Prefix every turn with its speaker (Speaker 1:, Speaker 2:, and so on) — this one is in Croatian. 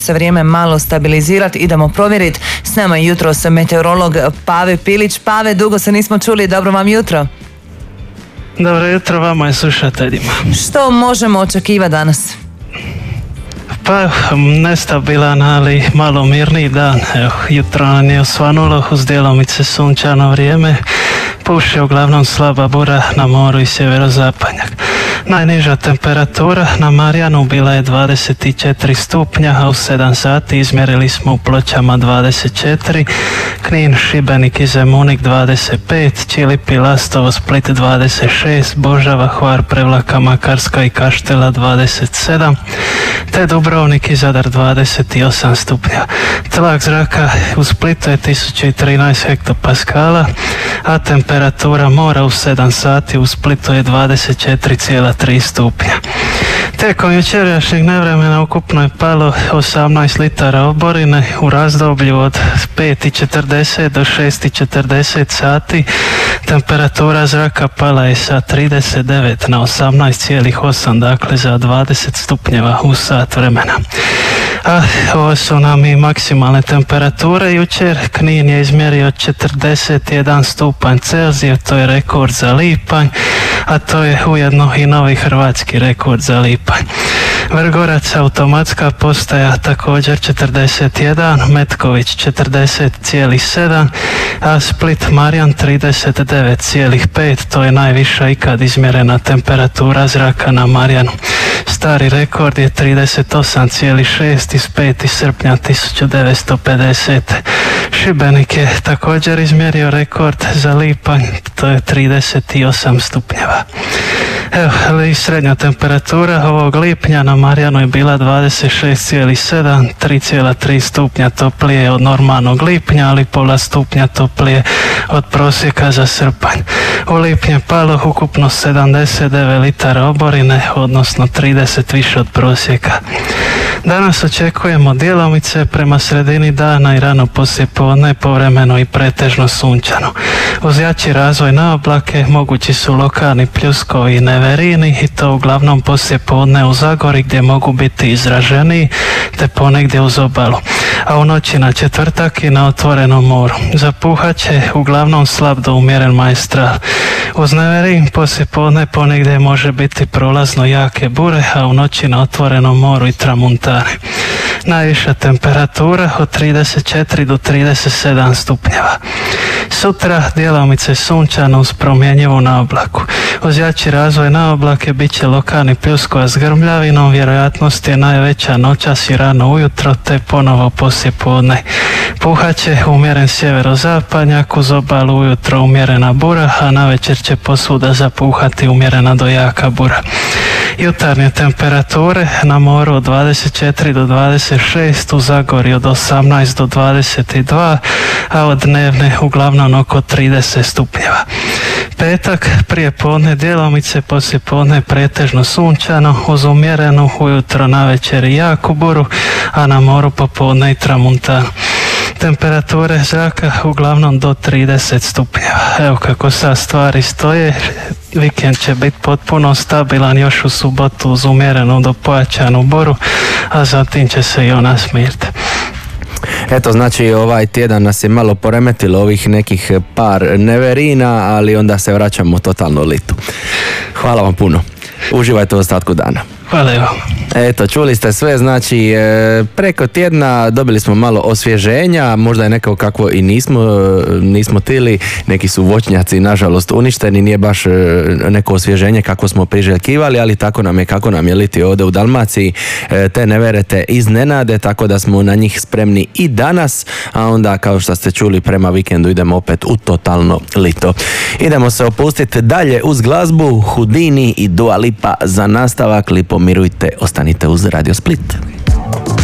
Speaker 1: se vrijeme malo stabilizirati, idemo provjeriti. S nama je jutros meteorolog Pave Pilić. Pave, dugo se nismo čuli, dobro vam jutro.
Speaker 2: Dobro jutro vama i slušateljima.
Speaker 1: Što možemo očekivati danas?
Speaker 2: Pa nestabilan, ali malo mirniji dan. Evo, jutro nam je osvanulo uz djelomice sunčano vrijeme. Puše uglavnom slaba bura na moru i sjeverozapadnjak. Najniža temperatura na Marjanu bila je 24 stupnja, a u 7 sati izmjerili smo u Pločama 24, Knin, Šibenik i Zemunik 25, Čilipi, Lastovo, Split 26, Božava, Hvar, Prevlaka, Makarska i Kaštela 27, te Dubrovnik i Zadar 28 stupnja. Tlak zraka u Splitu je 1013 hektopaskala, a temperatura mora u 7 sati u Splitu je 24,3 stupnja. Tijekom jučerašnjeg nevremena ukupno je palo 18 litara oborine u razdoblju od 5:40 do 6:40 sati. Temperatura zraka pala je sa 39 na 18,8, dakle za 20 stupnjeva u sat vremena. A ovo su nam i maksimalne temperature. Jučer Knin je izmjerio 41 stupanj Celzija, to je rekord za lipanj, a to je ujedno i novi hrvatski rekord za lipanj. Vrgorac, automatska postaja, također 41, Metković 40,7, a Split Marjan 39,5, to je najviša ikad izmjerena temperatura zraka na Marjanu. Stari rekord je 38,6 iz 5. srpnja 1950. Šibenik je također izmjerio rekord za lipanj, to je 38 stupnjeva. Evo, i srednja temperatura ovog lipnja na Marjanu je bila 26,7, 3,3 stupnja toplije od normalnog lipnja, ali pola stupnja toplije od prosjeka za srpanj. U lipnju je palo ukupno 79 litara oborine, odnosno 30 više od prosjeka. Danas očekujemo djelomice prema sredini dana i rano poslijepodne, povremeno i pretežno sunčano. Uz jači razvoj na oblake mogući su lokalni pljuskovi i neverini, i to uglavnom poslijepodne u Zagori gdje mogu biti izraženiji, te ponegdje uz obalu. A u noći na četvrtak i na otvorenom moru. Zapuhat će uglavnom slab do umjeren maestral. Uz neverin poslijepodne ponegdje može biti prolazno jake bure, a u noći na otvorenom moru i tramuntane. Najviša temperatura od 34 do 37 stupnjeva. Sutra djelomice sunčano uz promjenjivu naoblaku. Uz jači razvoj naoblake bit će lokalni pljuskova s grmljavinom, vjerojatnost je najveća noćas i rano ujutro, te ponovo poslijepodne. Puhat će umjeren sjeverozapadnjak, uz obalu ujutro umjerena bura, a navečer će posvuda zapuhati umjerena do jaka bura. Jutarnje temperature na moru od 24 do 26, u Zagorju od 18 do 22, a od dnevne uglavnom oko 30 stupnjeva. Petak, prije podne djelomice, poslije podne pretežno sunčano, uz umjerenu ujutro navečer i jaku buru, a na moru popodne i tramuntanu. Temperature zraka uglavnom do 30 stupnjeva. Evo kako sad stvari stoje, vikend će biti potpuno stabilan još u subotu uz umjerenu do pojačanu buru, a zatim će se i ona smiriti.
Speaker 3: Eto, znači ovaj tjedan nas je malo poremetilo ovih nekih par neverina, ali onda se vraćamo totalno litu. Hvala vam puno. Uživajte u ostatku dana.
Speaker 2: Hvala vam.
Speaker 3: Eto, čuli ste sve, znači preko tjedna dobili smo malo osvježenja, možda je neko kakvo i nismo tili, neki su voćnjaci nažalost uništeni, nije baš neko osvježenje kako smo priželjkivali, ali tako nam je kako nam je liti ovdje u Dalmaciji, te nevere te iznenade, tako da smo na njih spremni i danas, a onda kao što ste čuli prema vikendu idemo opet u totalno lito. Idemo se opustiti dalje uz glazbu, Houdini i Dua Lipa za nastavak, lipo mirujte, ostanite uz Radio Split.